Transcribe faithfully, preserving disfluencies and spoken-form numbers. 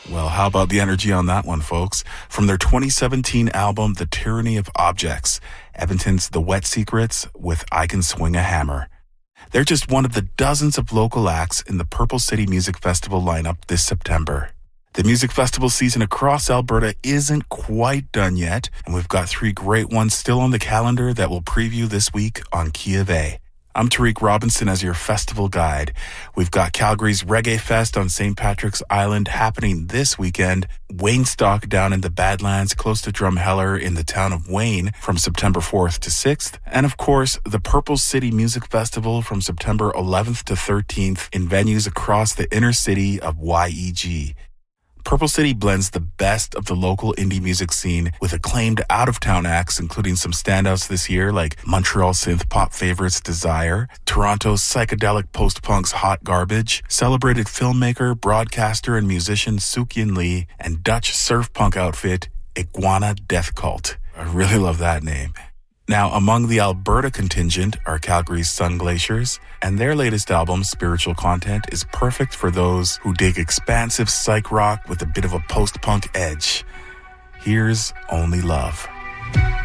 Well, how about the energy on that one, folks? From their twenty seventeen album, The Tyranny of Objects, Edmonton's The Wet Secrets with I Can Swing a Hammer. They're just one of the dozens of local acts in the Purple City Music Festival lineup this September. The music festival season across Alberta isn't quite done yet, and we've got three great ones still on the calendar that we'll preview this week on Key of A. I'm Tariq Robinson as your festival guide. We've got Calgary's Reggae Fest on Saint Patrick's Island happening this weekend, Waynestock down in the Badlands close to Drumheller in the town of Wayne from September fourth to sixth, and of course, the Purple City Music Festival from September eleventh to thirteenth in venues across the inner city of Y E G. Purple City blends the best of the local indie music scene with acclaimed out-of-town acts, including some standouts this year like Montreal synth pop favorites Desire, Toronto's psychedelic post-punk's Hot Garbage, celebrated filmmaker, broadcaster, and musician Sukyin Lee, and Dutch surf punk outfit Iguana Death Cult. I really love that name. Now, among the Alberta contingent are Calgary's Sun Glaciers, and their latest album, Spiritual Content, is perfect for those who dig expansive psych rock with a bit of a post-punk edge. Here's Only Love.